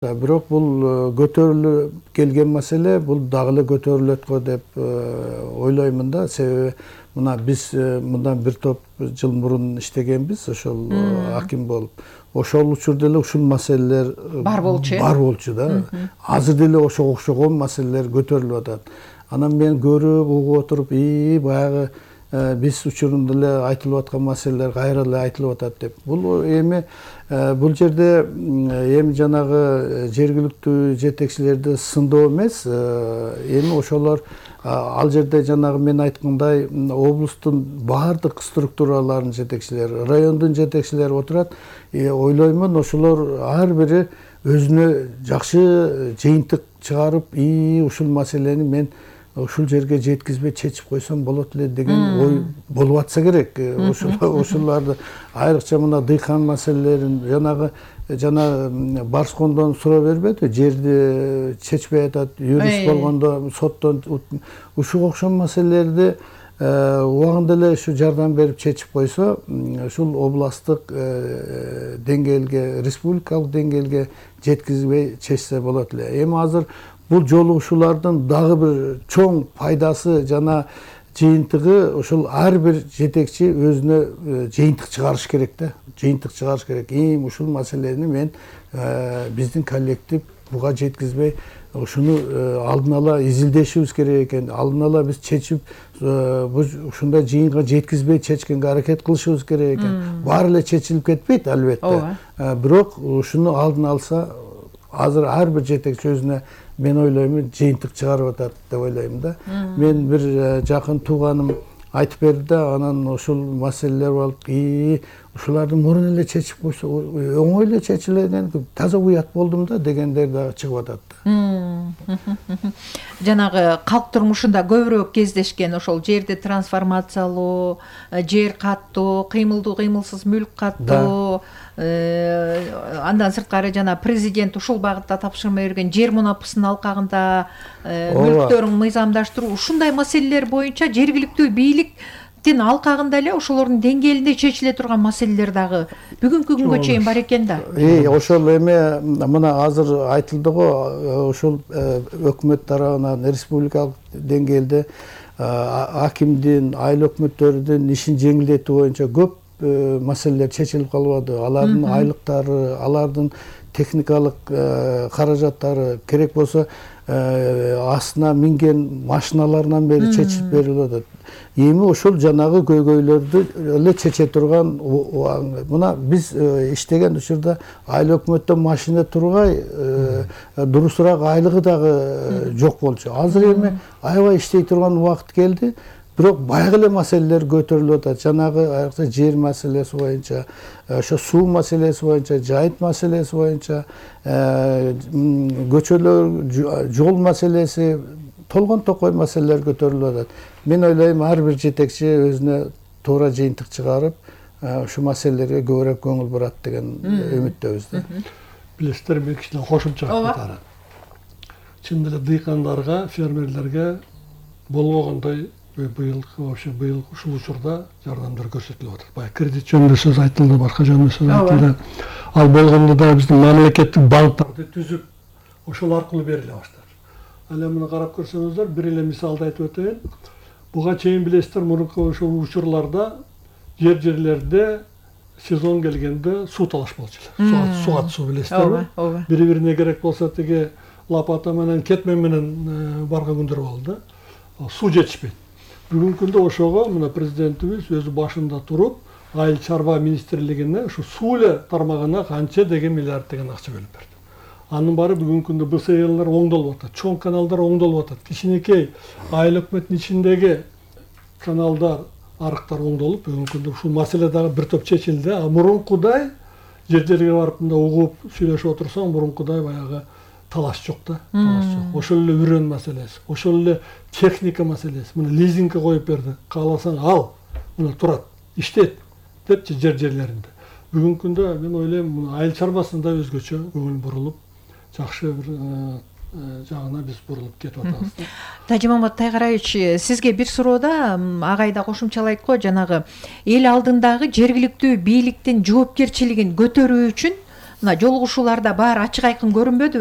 Бирок бул көтөрүлүп келген маселе бул дагы эле көтөрүлөт го деп ойлоймун да. Себеби мына биз мындан бир топ жыл мурун иштегенбиз, ошол аким болуп. Ошол учурда эле ушул маселелер бар болчу да. Азыр деле ошого окшогон маселелер көтөрүлүп атат. Анан мен көрүп угуп отуруп, баягы биз учурунда эле айтылып аткан маселелер кайра эле айтылып атат деп. Бул эми бул жерде эми жанагы жергиликтүү жетекчилерди сындоо эмес, эми ошолор ал жерде жанагы мен айткандай облустун баардык структураларынын жетекчилери, райондун жетекчилери отурат. Ойлоймун, ошолор ар бири өзүнө жакшы жыйынтык чыгарып, ушул маселени мен ушул жерге жеткизбей чечип койсом болот эле деген ой болуп атса керек. Ошолорду айрыкча мына дыйкан маселелерин жана Барскондон суроо бербеди, жерди чечпей атат, юрист болгондо соттон ушуга окшош маселелерди убагында эле ушу жардам берип чечип койсо, ушул областтык деңгээлге, республикалык деңгээлге жеткизбей чечсе болот эле. Эми азыр бул жолу ушулардын дагы бир чоң пайдасы жана жыйынтыгы ушул ар бир жетекчи өзүнө жыйынтык чыгарыш керек да. Жыйынтык чыгарыш керек. Ушул маселени мен биздин коллектив буга жеткизбей, ушуну алдын ала изилдешибиз керек экен. Алдын ала биз чечип, ушундай жыйынга жеткизбей чечкенге аракет кылышыбыз керек экен. Баары эле чечилип кетпейт албетте. Бирок ушуну алдын алса, азыр ар бир жетекчи өзүнө, мен ойлоймун, жыйынтык чыгарып атат деп ойлоймун да. Мен бир жакын тууганым айтып берди да, анан ушул маселелер болуп, ушуларды мурун эле чечип койсо оңой эле чечилген, таза уят болдум да дегендер дагы чыгып атат. Жанагы калк турмушунда көбүрөөк кездешкен ошол жерди трансформациялоо, жер каттоо, кыймылдуу кыймылсыз мүлк каттоо, андан сырткары жана президент ушул багытта тапшырма берген жер мунапысын алкагында мүлктөрүн мыйзамдаштыруу, ушундай маселелер боюнча жергиликтүү бийликтин алкагында эле ошолордун деңгээлинде чечиле турган маселелер дагы бүгүнкү күнгө чейин бар экен да. Ошол эми мына азыр айтылды го, ошол өкмөт тарабынан республикалык деңгээлде акимдин, айыл өкмөттөрүнүн ишин жеңилдетүү боюнча көп маселелер чечилип калбады. Алардын айлыктары, алардын техникалык каражаттары, керек болсо астына минген машиналарынан бери чечип берилип атат. Эми ошол жанагы көйгөйлөрдү эле чече турган, мына биз иштеген учурда айыл өкмөттөн машина тургай, дурусураак айлыгы дагы жок болчу. Азыр эми аябай иштей турган убакыт келди. Бирок баягы эле маселелер көтөрүлүп атат. Жанагы айрыкча жер маселеси боюнча, ошо суу маселеси боюнча, жайыт маселеси боюнча, көчөлөр, жол маселеси, толгон токой маселелер көтөрүлүп атат. Мен ойлойм, ар бир жетекчи өзүнө туура жыйынтык чыгарып, ушу маселелерге көбүрөөк көңүл бурат деген үмүттөбүз да. Билесиздер, мен кичине кошумча кайтарам. Чын эле дыйкандарга, фермерлерге болбогондой быйыл ушул учурда жардамдар көрсөтүлүп атат. Баягы кредит жөнүндө сөз айтылды, башка жөнүндө сөз айтылды. Ал болгондо да биздин мамлекеттик банктарды түзүп, ошол аркылуу бериле баштады. Ал эми карап көрсөңүздөр, бир эле мисалды айтып өтөйүн. Буга чейин билесиздер, мурунку ошол учурларда жерлерде сезон келгенде суу талаш болчу эле. Суга суу билесиздерби? Бири-бирине керек болсо тиги лопата менен, кетмен менен барган күндөр болду. Суу жетишпейт. Бүгүнкү күндө ошого мына президентибиз өзү башында туруп, айыл чарба министрлигине ушу суу эле тармагына канча деген миллиард деген акча бөлүп берди. Анын баары бүгүнкү күндө БСЛар оңдолуп атат, чоң каналдар оңдолуп атат. Кичинекей айыл өкмөттүн ичиндеги каналдар, арыктар оңдолуп, бүгүнкү күндө ушул маселе дагы бир топ чечилди. А мурункудай жерге барып мында угуп сүйлөшүп отурсаң, мурункудай баягы талаш жок да, талаш жок. Ошол эле үрөн маселеси, ошол эле техника маселеси. Мына лизингке коюп берди. Кааласаң ал, мына турат, иштет депчи жерлеринде. Бүгүнкү күндө мен ойлойм, айыл чарбасында өзгөчө көңүл бурулуп, жакшы бир жагына биз бурулуп кетип атабыз. Тажимамат Тайгараевич, сизге бир суроода агай да кошумчалайт жанагы эл алдындагы жергиликтүү бийликтин жоопкерчилигин көтөрүү үчүн мына жолугушууларда баары ачык айкын көрүнбөдүбү?